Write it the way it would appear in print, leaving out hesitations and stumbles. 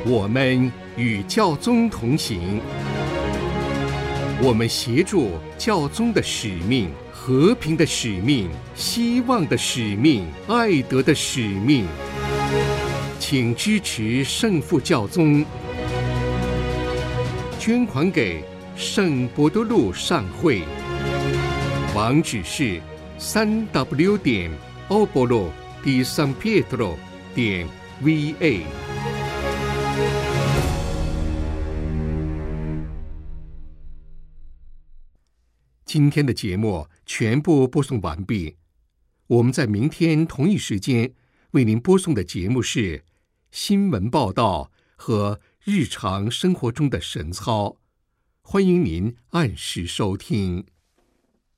我们与教宗同行，我们协助教宗的使命，和平的使命，希望的使命，爱德的使命。请支持圣父教宗，捐款给圣伯多禄善会，网址是3w.obolo.di.San Pietro.va。今天的节目全部播送完毕，我们在明天同一时间为您播送的节目是新闻报道和日常生活中的神操，欢迎您按时收听。